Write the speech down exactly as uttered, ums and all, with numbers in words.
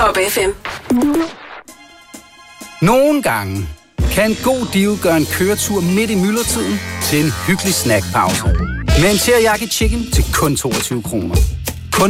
Pop F M. Nogle gange kan en god deal gøre en køretur midt i myldretiden til en hyggelig snackpause. Med en teriyaki chicken til kun toogtyve kroner.